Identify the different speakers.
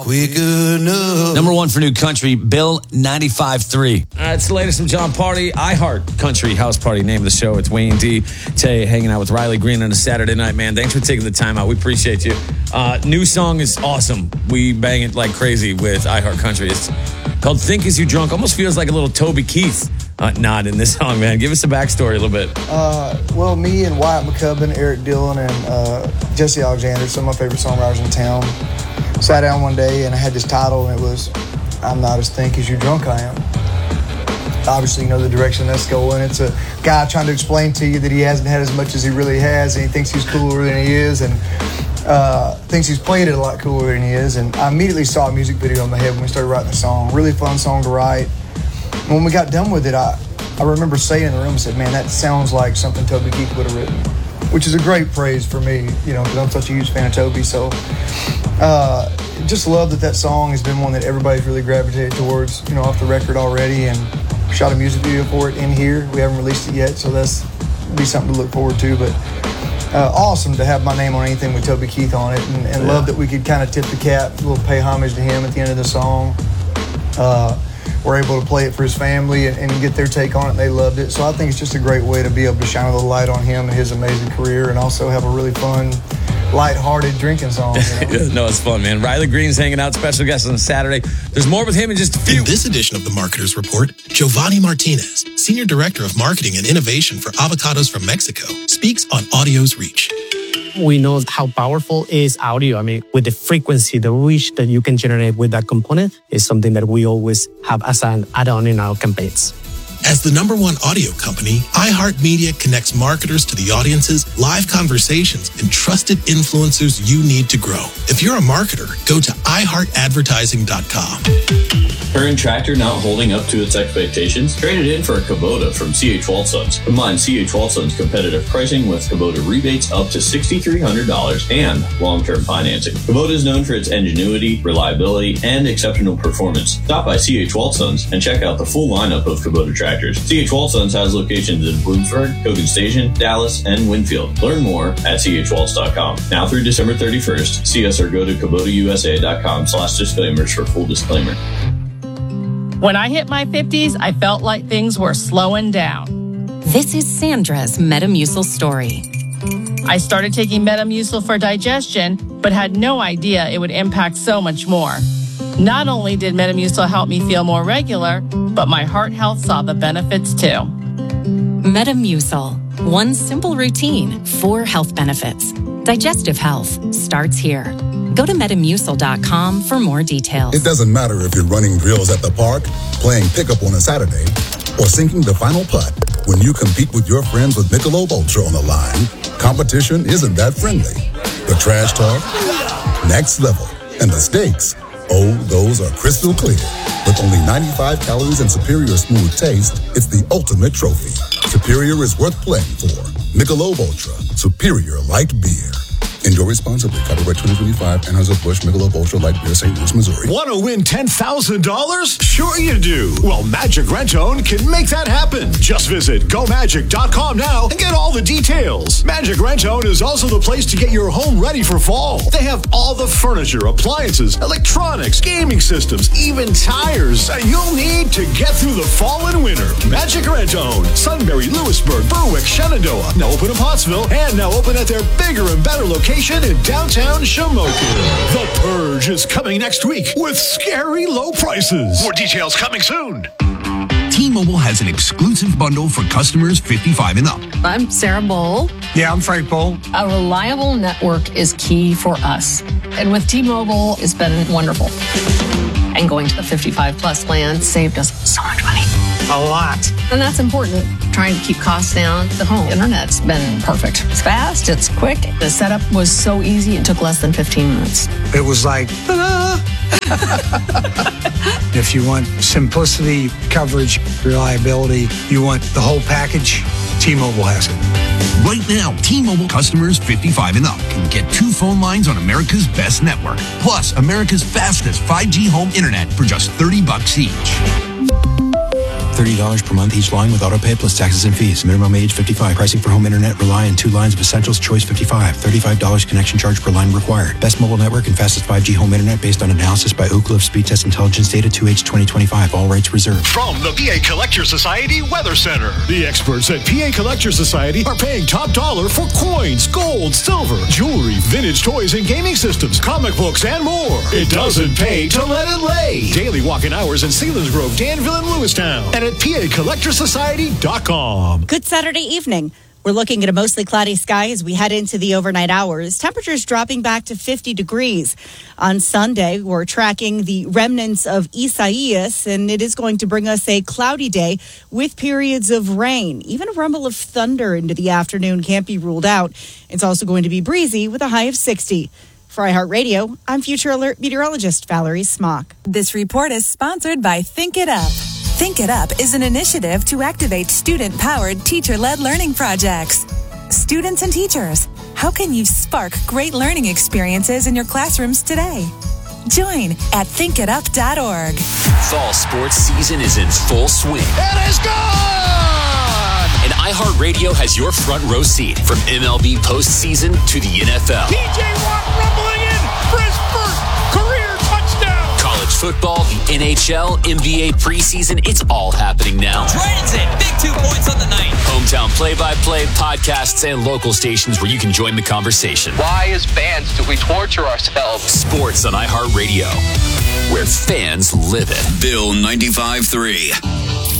Speaker 1: Quick enough.
Speaker 2: Number one for new country, Bill 95.3. It's the latest from John Party. iHeart Country House Party, name of the show. It's Wayne D. Today, hanging out with Riley Green on a Saturday night, man. Thanks for taking the time out. We appreciate you. New song is awesome. We bang it like crazy with iHeart Country. It's called Think As You Drunk. Almost feels like a little Toby Keith nod in this song, man. Give us a backstory a little bit.
Speaker 3: Well, me and Wyatt McCubbin, Eric Dillon, and Jesse Alexander, some of my favorite songwriters in town, sat down one day and I had this title, and it was I'm Not As Think As You Drunk I Am. Obviously, you know the direction that's going. It's a guy trying to explain to you that he hasn't had as much as he really has, and he thinks he's cooler than he is, and thinks he's played it a lot cooler than he is. And I immediately saw a music video in my head when we started writing the song. Really fun song to write. And when we got done with it, I remember saying in the room, I said, man, that sounds like something Toby Keith would have written, which is a great praise for me, you know, because I'm such a huge fan of Toby. So just love that song has been one that everybody's really gravitated towards, you know, off the record already, and shot a music video for it in here. We haven't released it yet, so that's be something to look forward to. But awesome to have my name on anything with Toby Keith on it, and love that we could kind of tip the cap, a little pay homage to him at the end of the song. We're able to play it for his family and get their take on it, and they loved it. So I think it's just a great way to be able to shine a little light on him and his amazing career, and also have a really fun, light-hearted drinking song. You know?
Speaker 2: No, it's fun, man. Riley Green's hanging out, special guest on Saturday. There's more with him in just a few.
Speaker 4: In this edition of the Marketer's Report, Giovanni Martinez, Senior Director of Marketing and Innovation for Avocados from Mexico, speaks on audio's reach.
Speaker 5: We know how powerful is audio. I mean, with the frequency, the reach that you can generate with that component is something that we always have as an add-on in our campaigns.
Speaker 4: As the number one audio company, iHeartMedia connects marketers to the audiences, live conversations, and trusted influencers you need to grow. If you're a marketer, go to iHeartAdvertising.com.
Speaker 6: Current tractor not holding up to its expectations? Trade it in for a Kubota from C.H. Waldsons. Combine C.H. Waldsons' competitive pricing with Kubota rebates up to $6,300 and long-term financing. Kubota is known for its ingenuity, reliability, and exceptional performance. Stop by C.H. Waldsons and check out the full lineup of Kubota tractors. C.H. Waldsons has locations in Bloomsburg, Cogan Station, Dallas, and Winfield. Learn more at chwalds.com. Now through December 31st, see us or go to KubotaUSA.com/disclaimers for full disclaimer.
Speaker 7: When I hit my 50s, I felt like things were slowing down.
Speaker 8: This is Sandra's Metamucil story.
Speaker 7: I started taking Metamucil for digestion, but had no idea it would impact so much more. Not only did Metamucil help me feel more regular, but my heart health saw the benefits too.
Speaker 8: Metamucil. One simple routine, 4 health benefits. Digestive health starts here. Go to Metamucil.com for more details.
Speaker 9: It doesn't matter if you're running drills at the park, playing pickup on a Saturday, or sinking the final putt. When you compete with your friends with Michelob Ultra on the line, competition isn't that friendly. The trash talk, next level, and the stakes, oh, those are crystal clear. With only 95 calories and superior smooth taste, it's the ultimate trophy. Superior is worth playing for. Michelob Ultra, superior light beer. Enjoy responsibly. Copyright 2025, Anheuser-Busch Michelob Ultra Light Beer, St. Louis, Missouri.
Speaker 10: Want to win $10,000? Sure you do. Well, Magic Rent-A-Own can make that happen. Just visit GoMagic.com now and get all the details. Magic Rent-A-Own is also the place to get your home ready for fall. They have all the furniture, appliances, electronics, gaming systems, even tires that you'll need to get through the fall and winter. Magic Rent-A-Own, Sunbury, Lewisburg, Berwick, Shenandoah. Now open in Pottsville and now open at their bigger and better location in downtown Shamokin. The Purge is coming next week with scary low prices. More details coming soon.
Speaker 11: T-Mobile has an exclusive bundle for customers 55 and up.
Speaker 12: I'm Sarah Bowl.
Speaker 13: Yeah, I'm Frank Bowl.
Speaker 12: A reliable network is key for us. And with T-Mobile, it's been wonderful. And going to the 55 plus plan saved us so much money.
Speaker 13: A lot.
Speaker 12: And that's important. Trying to keep costs down. The home internet's been perfect. It's fast, it's quick. The setup was so easy, it took less than 15 minutes.
Speaker 13: It was like, ta-da! If you want simplicity, coverage, reliability, you want the whole package, T-Mobile has it.
Speaker 11: Right now, T-Mobile customers 55 and up can get 2 phone lines on America's best network, plus America's fastest 5G home internet for just $30 each.
Speaker 1: $30 per month each line with autopay plus taxes and fees. Minimum age 55. Pricing for home internet rely on 2 lines of Essentials. Choice 55. $35 connection charge per line required. Best mobile network and fastest 5G home internet based on analysis by Ookla of Speed Test Intelligence data 2H 2025. All rights reserved.
Speaker 10: From the PA Collector Society Weather Center. The experts at PA Collector Society are paying top dollar for coins, gold, silver, jewelry, vintage toys and gaming systems, comic books, and more. It doesn't pay to let it lay. Daily walk-in hours in Selinsgrove, Danville, and Lewistown. And at PACollectorsociety.com.
Speaker 14: Good Saturday evening. We're looking at a mostly cloudy sky as we head into the overnight hours. Temperatures dropping back to 50 degrees. On Sunday, we're tracking the remnants of Isaias, and it is going to bring us a cloudy day with periods of rain. Even a rumble of thunder into the afternoon can't be ruled out. It's also going to be breezy with a high of 60. For iHeartRadio, I'm Future Alert meteorologist Valerie Smock.
Speaker 15: This report is sponsored by Think It Up. Think It Up is an initiative to activate student-powered, teacher-led learning projects. Students and teachers, how can you spark great learning experiences in your classrooms today? Join at thinkitup.org.
Speaker 16: Fall sports season is in full swing.
Speaker 10: It is gone!
Speaker 16: And iHeartRadio has your front row seat from MLB postseason to the NFL.
Speaker 10: TJ Watt rumbling in for his first career touchdown.
Speaker 16: College football, the NHL, NBA preseason, it's all happening now.
Speaker 17: Dragons in, big 2 points on the night.
Speaker 16: Hometown play-by-play, podcasts, and local stations where you can join the conversation.
Speaker 18: Why, as fans, do we torture ourselves?
Speaker 16: Sports on iHeartRadio, where fans live it.
Speaker 11: Bill 95.3.